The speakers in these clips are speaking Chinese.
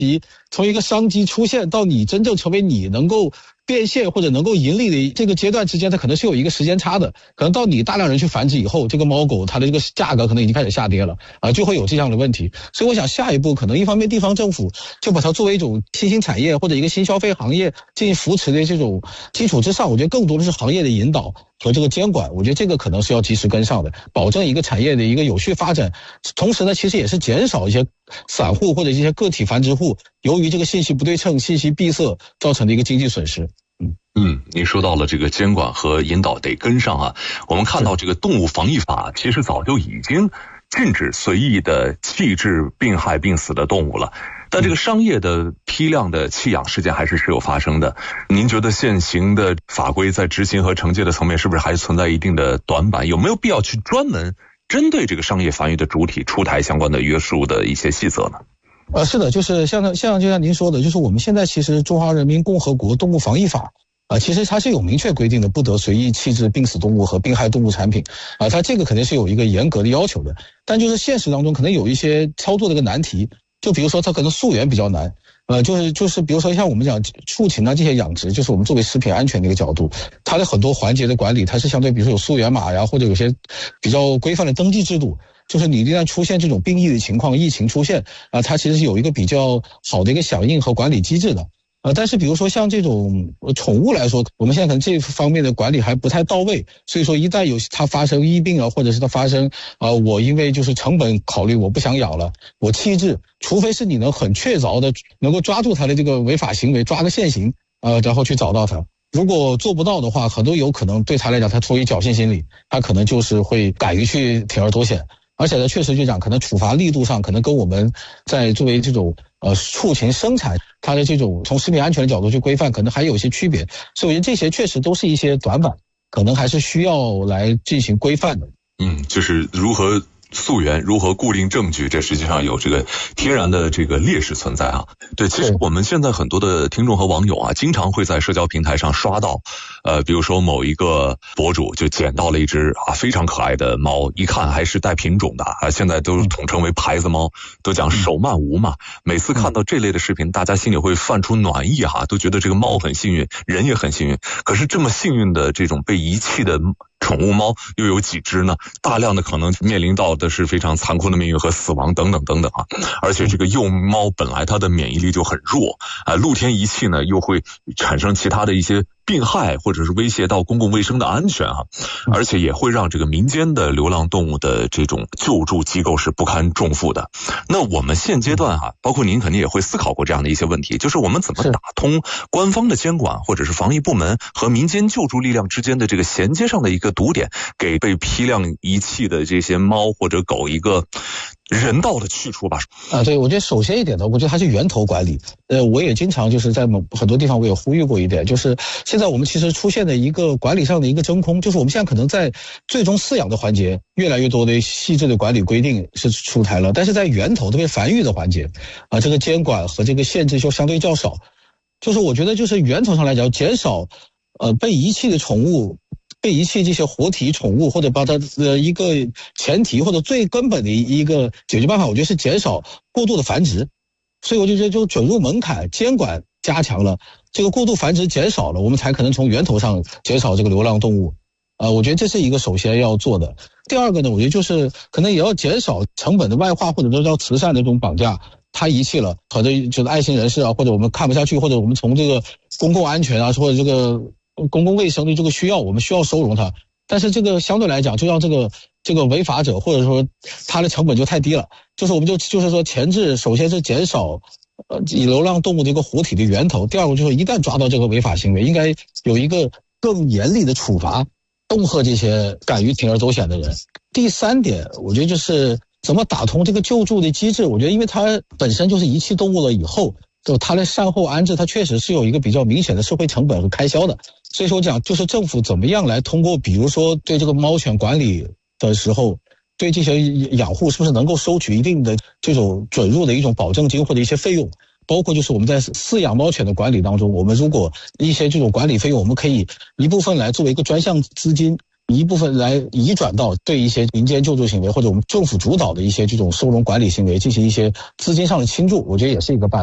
从一个商机出现到你真正成为你能够变现或者能够盈利的这个阶段之间，它可能是有一个时间差的，可能到你大量人去繁殖以后，这个猫狗它的这个价格可能已经开始下跌了就会有这样的问题。所以我想下一步可能一方面地方政府就把它作为一种新兴产业或者一个新消费行业进行扶持的这种基础之上，我觉得更多的是行业的引导和这个监管，我觉得这个可能是要及时跟上的，保证一个产业的一个有序发展。同时呢，其实也是减少一些散户或者一些个体繁殖户由于这个信息不对称、信息闭塞造成的一个经济损失。 你说到了这个监管和引导得跟上啊。我们看到这个动物防疫法其实早就已经禁止随意的弃置病害病死的动物了，但这个商业的批量的弃养事件还是时有发生的。您觉得现行的法规在执行和惩戒的层面是不是还存在一定的短板？有没有必要去专门针对这个商业繁育的主体出台相关的约束的一些细则呢？ 是的，就是就像您说的，就是我们现在其实中华人民共和国动物防疫法其实它是有明确规定的，不得随意弃置病死动物和病害动物产品它这个肯定是有一个严格的要求的。但就是现实当中可能有一些操作的一个难题，就比如说它可能溯源比较难就是比如说像我们讲畜禽这些养殖，就是我们作为食品安全的一个角度，它的很多环节的管理它是相对比如说有溯源码呀，或者有些比较规范的登记制度，就是你一旦出现这种病疫的情况，疫情出现它其实是有一个比较好的一个响应和管理机制的但是比如说像这种宠物来说，我们现在可能这方面的管理还不太到位，所以说一旦有它发生疫病或者是它发生我因为就是成本考虑我不想养了，我弃置，除非是你能很确凿的能够抓住它的这个违法行为，抓个现行然后去找到它。如果做不到的话，很多有可能对他来讲，他出于侥幸心理，他可能就是会敢于去铤而走险。而且呢，确实就讲可能处罚力度上可能跟我们在作为这种畜禽生产它的这种从食品安全的角度去规范可能还有一些区别，所以我觉得这些确实都是一些短板，可能还是需要来进行规范的。 就是如何溯源，如何固定证据，这实际上有这个天然的这个劣势存在啊。对，其实我们现在很多的听众和网友经常会在社交平台上刷到比如说某一个博主就捡到了一只非常可爱的猫，一看还是带品种的现在都统称为牌子猫，都讲手慢无嘛。每次看到这类的视频，大家心里会泛出暖意都觉得这个猫很幸运，人也很幸运。可是这么幸运的这种被遗弃的宠物猫又有几只呢？大量的可能面临到的是非常残酷的命运和死亡等等等等而且这个幼猫本来它的免疫力就很弱露天遗弃呢又会产生其他的一些病害，或者是威胁到公共卫生的安全而且也会让这个民间的流浪动物的这种救助机构是不堪重负的。那我们现阶段包括您肯定也会思考过这样的一些问题，就是我们怎么打通官方的监管或者是防疫部门和民间救助力量之间的这个衔接上的一个堵点，给被批量遗弃的这些猫或者狗一个人道的去处吧。 对，我觉得首先一点呢，我觉得还是源头管理。我也经常就是在很多地方我也呼吁过一点，就是现在我们其实出现的一个管理上的一个真空，就是我们现在可能在最终饲养的环节越来越多的细致的管理规定是出台了，但是在源头特别繁育的环节这个监管和这个限制就相对较少。就是我觉得就是源头上来讲，减少被遗弃的宠物，被遗弃这些活体宠物，或者把它的一个前提或者最根本的一个解决办法，我觉得是减少过度的繁殖。所以我就觉得就准入门槛监管加强了，这个过度繁殖减少了，我们才可能从源头上减少这个流浪动物。我觉得这是一个首先要做的。第二个呢，我觉得就是可能也要减少成本的外化，或者说叫慈善的这种绑架。他遗弃了，可能就是爱心人士或者我们看不下去，或者我们从这个公共安全或者这个公共卫生的这个需要，我们需要收容它。但是这个相对来讲，就让这个违法者或者说他的成本就太低了。就是我们就是说前置，首先是减少流浪动物的一个活体的源头。第二个就是一旦抓到这个违法行为，应该有一个更严厉的处罚，恫吓这些敢于铤而走险的人。第三点，我觉得就是怎么打通这个救助的机制。我觉得因为它本身就是遗弃动物了以后，就它的善后安置，它确实是有一个比较明显的社会成本和开销的。所以说讲就是政府怎么样来通过比如说对这个猫犬管理的时候，对这些养护是不是能够收取一定的这种准入的一种保证金或者一些费用，包括就是我们在饲养猫犬的管理当中，我们如果一些这种管理费用，我们可以一部分来作为一个专项资金，一部分来移转到对一些民间救助行为或者我们政府主导的一些这种收容管理行为进行一些资金上的倾注，我觉得也是一个办法。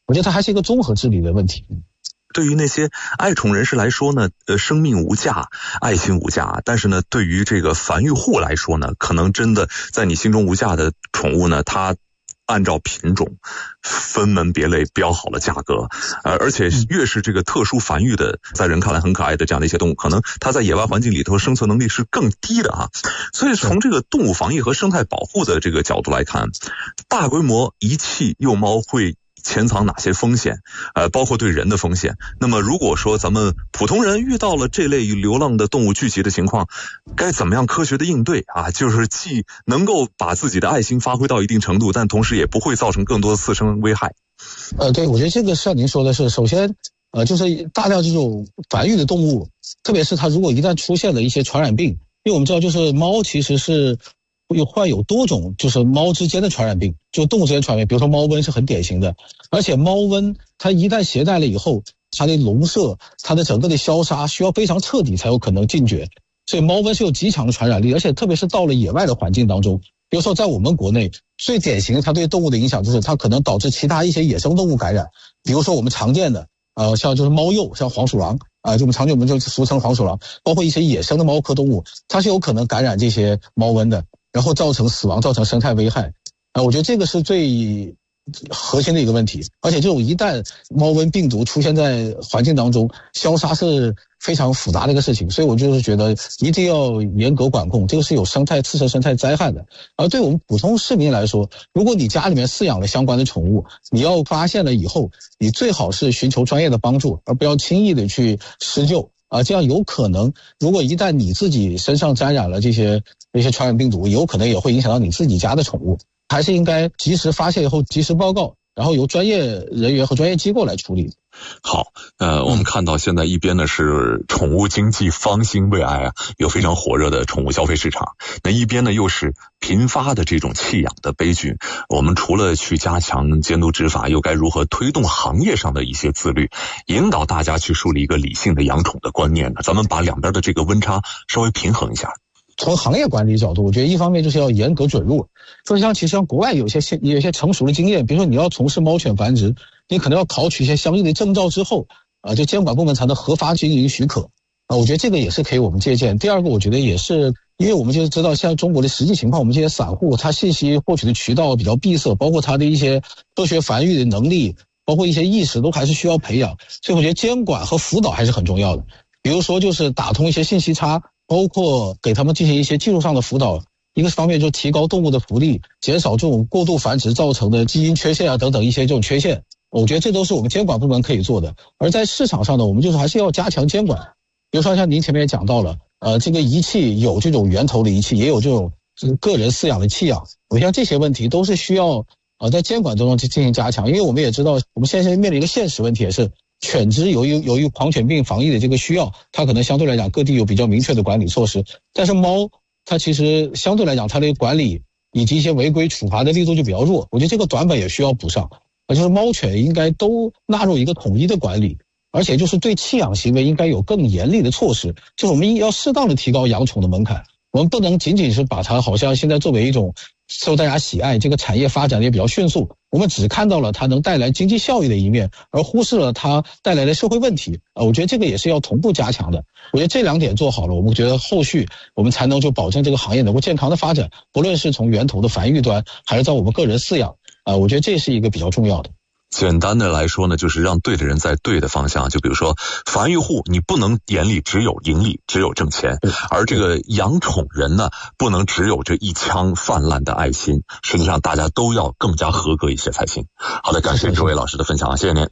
我觉得它还是一个综合治理的问题。 对于那些爱宠人士来说呢，生命无价，爱心无价。但是呢，对于这个繁育户来说呢，可能真的在你心中无价的宠物呢，它按照品种分门别类标好了价格，而且越是这个特殊繁育的，在人看来很可爱的这样的一些动物，可能它在野外环境里头生存能力是更低的啊。所以从这个动物防疫和生态保护的这个角度来看，大规模遗弃幼猫会潜藏哪些风险？包括对人的风险。那么如果说咱们普通人遇到了这类流浪的动物聚集的情况，该怎么样科学的应对啊？就是既能够把自己的爱心发挥到一定程度，但同时也不会造成更多的次生危害。 对，我觉得这个像您说的是，首先就是大量这种繁育的动物，特别是它如果一旦出现了一些传染病，因为我们知道就是猫其实是患有多种就是猫之间的传染病，就动物之间传染病，比如说猫瘟是很典型的。而且猫瘟它一旦携带了以后，它的笼舍，它的整个的消杀需要非常彻底才有可能禁绝，所以猫瘟是有极强的传染力。而且特别是到了野外的环境当中，比如说在我们国内最典型的它对动物的影响就是它可能导致其他一些野生动物感染，比如说我们常见的像就是猫鼬，像黄鼠狼就我们常见我们就俗称黄鼠狼，包括一些野生的猫科动物，它是有可能感染这些猫瘟的，然后造成死亡，造成生态危害。我觉得这个是最核心的一个问题。而且这种一旦猫瘟病毒出现在环境当中，消杀是非常复杂的一个事情，所以我就是觉得一定要严格管控，这个是有次生生态灾害的。而对我们普通市民来说，如果你家里面饲养了相关的宠物，你要发现了以后，你最好是寻求专业的帮助，而不要轻易的去施救这样有可能如果一旦你自己身上沾染了这些传染病毒，有可能也会影响到你自己家的宠物。还是应该及时发现以后及时报告，然后由专业人员和专业机构来处理。 好，我们看到现在一边呢是宠物经济方兴未艾有非常火热的宠物消费市场，那一边呢又是频发的这种弃养的悲剧。我们除了去加强监督执法，又该如何推动行业上的一些自律，引导大家去树立一个理性的养宠的观念呢？咱们把两边的这个温差稍微平衡一下。 从行业管理角度，我觉得一方面就是要严格准入，就像其实国外有一些成熟的经验，比如说你要从事猫犬繁殖，你可能要考取一些相应的证照之后就监管部门才能合法经营许可我觉得这个也是可以我们借鉴。第二个，我觉得也是因为我们就知道像中国的实际情况，我们这些散户他信息获取的渠道比较闭塞，包括他的一些科学繁育的能力，包括一些意识都还是需要培养，所以我觉得监管和辅导还是很重要的。比如说就是打通一些信息差，包括给他们进行一些技术上的辅导，一个方面就提高动物的福利，减少这种过度繁殖造成的基因缺陷等等一些这种缺陷，我觉得这都是我们监管部门可以做的。而在市场上呢，我们就是还是要加强监管。比如说像您前面也讲到了这个遗弃有这种源头的遗弃，也有这种个人饲养的弃养，我像这些问题都是需要在监管中进行加强。因为我们也知道我们现在面临一个现实问题，也是犬只由于狂犬病防疫的这个需要，它可能相对来讲各地有比较明确的管理措施，但是猫它其实相对来讲它的管理以及一些违规处罚的力度就比较弱，我觉得这个短板也需要补上。就是猫犬应该都纳入一个统一的管理，而且就是对弃养行为应该有更严厉的措施，就是我们要适当的提高养宠的门槛，我们不能仅仅是把它好像现在作为一种受大家喜爱，这个产业发展的也比较迅速，我们只看到了它能带来经济效益的一面，而忽视了它带来的社会问题我觉得这个也是要同步加强的。我觉得这两点做好了，我们觉得后续我们才能就保证这个行业能够健康的发展，不论是从源头的繁育端还是在我们个人饲养我觉得这是一个比较重要的。 简单的来说呢，就是让对的人在对的方向。就比如说繁育户，你不能眼里只有盈利，只有挣钱，而这个养宠人呢，不能只有这一腔泛滥的爱心，实际上大家都要更加合格一些才行。好的，感谢各位老师的分享谢谢您。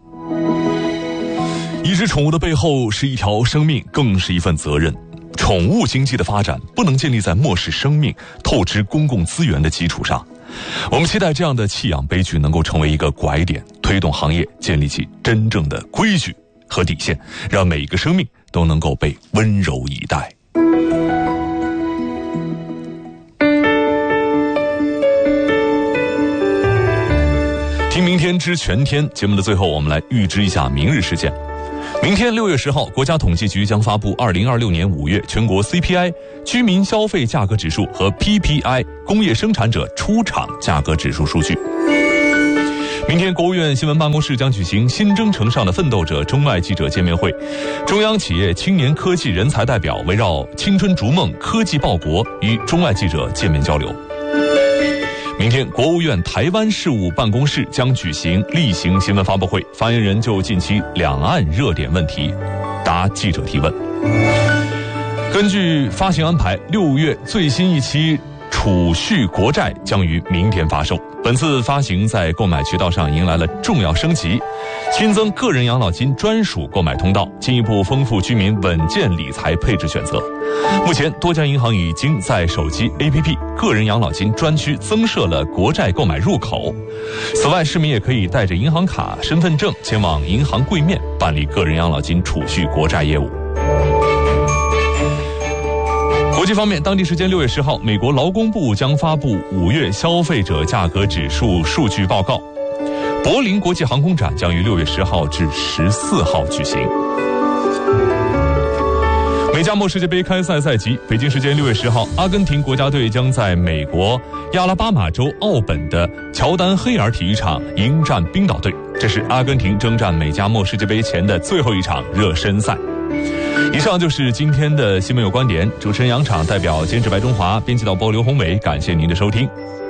一只宠物的背后是一条生命，更是一份责任。宠物经济的发展不能建立在漠视生命、透支公共资源的基础上。我们期待这样的弃养悲剧能够成为一个拐点，推动行业建立起真正的规矩和底线，让每一个生命都能够被温柔以待。听明天知全天节目的最后，我们来预知一下明日事件。明天6月10号，国家统计局将发布2026年5月全国 CPI 居民消费价格指数和 PPI 工业生产者出厂价格指数数据。 明天，国务院新闻办公室将举行新征程上的奋斗者中外记者见面会，中央企业青年科技人才代表围绕青春逐梦、科技报国与中外记者见面交流。明天，国务院台湾事务办公室将举行例行新闻发布会，发言人就近期两岸热点问题答记者提问。根据发行安排，6月最新一期储蓄国债将于明天发售。本次发行在购买渠道上迎来了重要升级，新增个人养老金专属购买通道，进一步丰富居民稳健理财配置选择。目前，多家银行已经在手机 APP 个人养老金专区增设了国债购买入口。此外，市民也可以带着银行卡、身份证前往银行柜面办理个人养老金储蓄国债业务。国际方面，当地时间6月10号，美国劳工部将发布5月消费者价格指数数据报告。柏林国际航空展将于6月10号至14号举行。美加墨世界杯开赛赛季，北京时间6月10号，阿根廷国家队将在美国亚拉巴马州奥本的乔丹黑尔体育场迎战冰岛队，这是阿根廷征战美加墨世界杯前的最后一场热身赛。以上就是今天的新闻有观点，主持人杨昶代表监制白中华，编辑导播刘宏伟，感谢您的收听。